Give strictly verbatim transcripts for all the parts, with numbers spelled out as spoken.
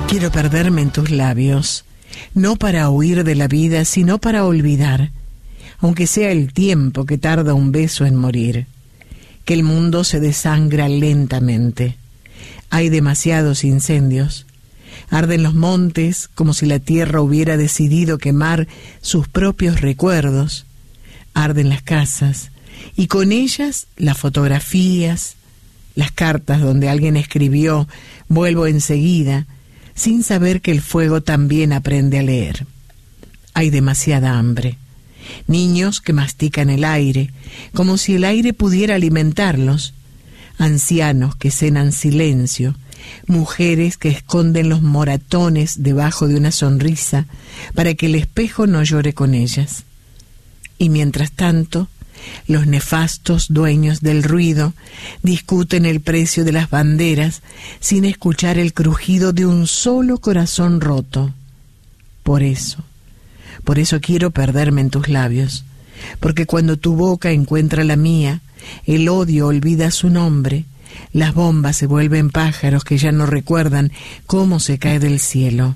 Quiero perderme en tus labios, no para huir de la vida, sino para olvidar, aunque sea el tiempo que tarda un beso en morir, que el mundo se desangra lentamente. Hay demasiados incendios. Arden los montes como si la tierra hubiera decidido quemar sus propios recuerdos. Arden las casas y con ellas las fotografías, las cartas donde alguien escribió «Vuelvo enseguida», sin saber que el fuego también aprende a leer. Hay demasiada hambre. Niños que mastican el aire, como si el aire pudiera alimentarlos. Ancianos que cenan silencio. Mujeres que esconden los moratones debajo de una sonrisa para que el espejo no llore con ellas. Y mientras tanto, los nefastos dueños del ruido discuten el precio de las banderas sin escuchar el crujido de un solo corazón roto. Por eso, por eso quiero perderme en tus labios, porque cuando tu boca encuentra la mía, el odio olvida su nombre, las bombas se vuelven pájaros que ya no recuerdan cómo se cae del cielo.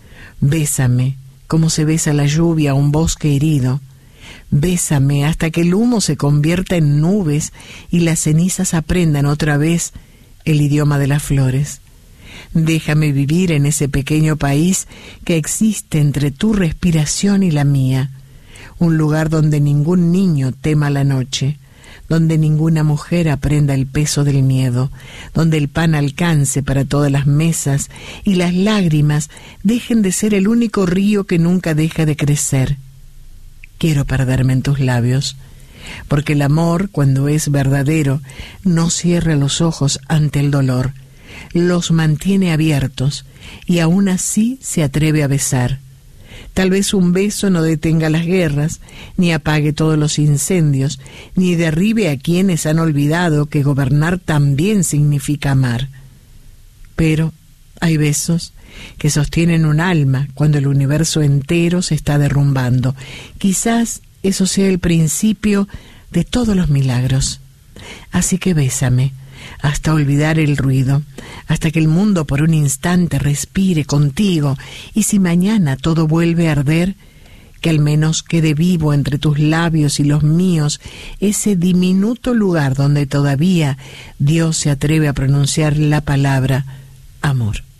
Bésame como se besa la lluvia a un bosque herido. Bésame hasta que el humo se convierta en nubes y las cenizas aprendan otra vez el idioma de las flores. Déjame vivir en ese pequeño país que existe entre tu respiración y la mía, un lugar donde ningún niño tema la noche, donde ninguna mujer aprenda el peso del miedo, donde el pan alcance para todas las mesas y las lágrimas dejen de ser el único río que nunca deja de crecer. Quiero perderme en tus labios, porque el amor, cuando es verdadero, no cierra los ojos ante el dolor, los mantiene abiertos y aún así se atreve a besar. Tal vez un beso no detenga las guerras, ni apague todos los incendios, ni derribe a quienes han olvidado que gobernar también significa amar. Pero hay besos que sostienen un alma cuando el universo entero se está derrumbando. Quizás eso sea el principio de todos los milagros. Así que bésame hasta olvidar el ruido, hasta que el mundo por un instante respire contigo, y si mañana todo vuelve a arder, que al menos quede vivo entre tus labios y los míos ese diminuto lugar donde todavía Dios se atreve a pronunciar la palabra amor.